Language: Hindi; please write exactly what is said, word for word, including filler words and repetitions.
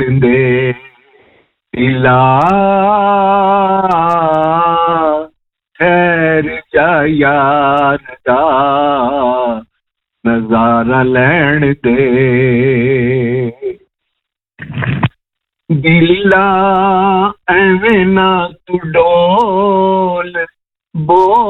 दे दिला ठहर जा यार दा नजारा लैण दे दिला एवें ना तू डोल बोल